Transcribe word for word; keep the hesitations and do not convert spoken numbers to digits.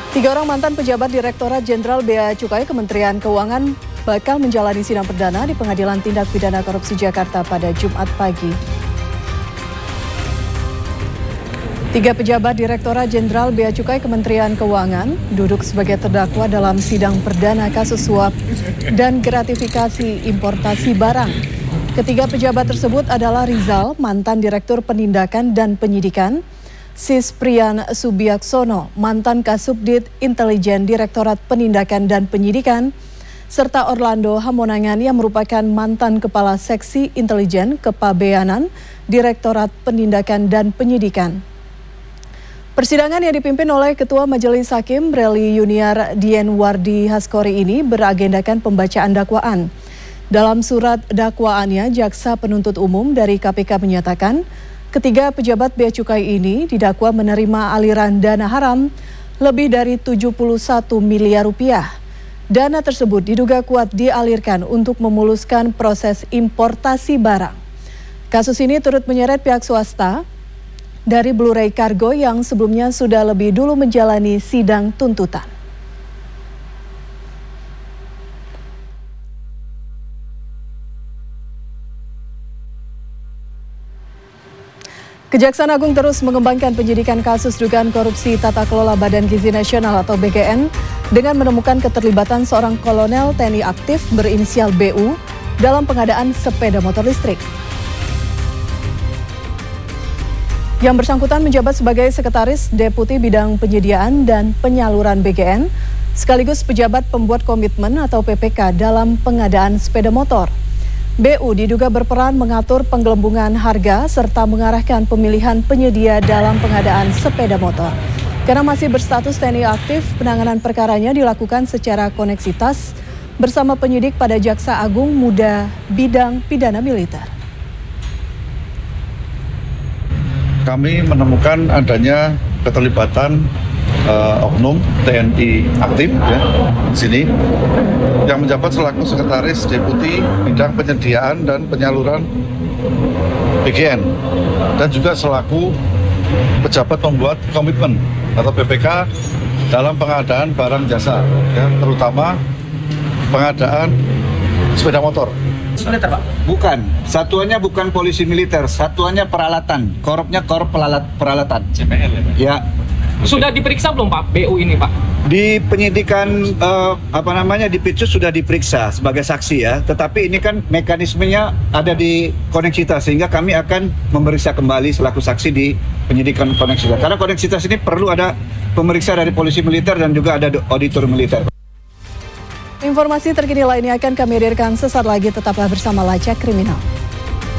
Tiga orang mantan pejabat Direktorat Jenderal Bea Cukai Kementerian Keuangan bakal menjalani sidang perdana di Pengadilan Tindak Pidana Korupsi Jakarta pada Jumat pagi. Tiga pejabat Direktorat Jenderal Bea Cukai Kementerian Keuangan duduk sebagai terdakwa dalam sidang perdana kasus suap dan gratifikasi importasi barang. Ketiga pejabat tersebut adalah Rizal, mantan Direktur Penindakan dan Penyidikan, Sisprian Subiaksono, mantan Kasubdit Intelijen Direktorat Penindakan dan Penyidikan, serta Orlando Hamonangan yang merupakan mantan Kepala Seksi Intelijen Kepabeanan Direktorat Penindakan dan Penyidikan. Persidangan yang dipimpin oleh Ketua Majelis Hakim Breli Yuniar Dienwardi Haskori ini beragendakan pembacaan dakwaan. Dalam surat dakwaannya, Jaksa Penuntut Umum dari K P K menyatakan ketiga pejabat bea cukai ini didakwa menerima aliran dana haram lebih dari tujuh puluh satu miliar rupiah. Dana tersebut diduga kuat dialirkan untuk memuluskan proses importasi barang. Kasus ini turut menyeret pihak swasta dari Blue Ray Cargo yang sebelumnya sudah lebih dulu menjalani sidang tuntutan. Kejaksaan Agung terus mengembangkan penyidikan kasus dugaan korupsi tata kelola Badan Gizi Nasional atau B G N dengan menemukan keterlibatan seorang kolonel T N I aktif berinisial B U dalam pengadaan sepeda motor listrik. Yang bersangkutan menjabat sebagai Sekretaris Deputi Bidang Penyediaan dan Penyaluran B G N sekaligus pejabat pembuat komitmen atau P P K dalam pengadaan sepeda motor. B U diduga berperan mengatur penggelembungan harga serta mengarahkan pemilihan penyedia dalam pengadaan sepeda motor. Karena masih berstatus T N I aktif, penanganan perkaranya dilakukan secara koneksitas bersama penyidik pada Jaksa Agung Muda Bidang Pidana Militer. Kami menemukan adanya keterlibatan uh, oknum T N I aktif ya di sini yang menjabat selaku Sekretaris Deputi Bidang Penyediaan dan Penyaluran B G N dan juga selaku pejabat pembuat komitmen atau P P K dalam pengadaan barang jasa ya, terutama pengadaan sepeda motor. Militer, Pak? Bukan, satuannya bukan polisi militer, satuannya peralatan, korupnya korup pelalat, peralatan. C P L ya, Pak? Ya. Sudah diperiksa belum Pak B U ini Pak? Di penyidikan uh, apa namanya di Pitsus sudah diperiksa sebagai saksi ya, tetapi ini kan mekanismenya ada di koneksitas sehingga kami akan memeriksa kembali selaku saksi di penyidikan koneksitas. Karena koneksitas ini perlu ada pemeriksa dari polisi militer dan juga ada auditor militer. Informasi terkini lainnya akan kami hadirkan sesaat lagi, tetaplah bersama Lacak Kriminal.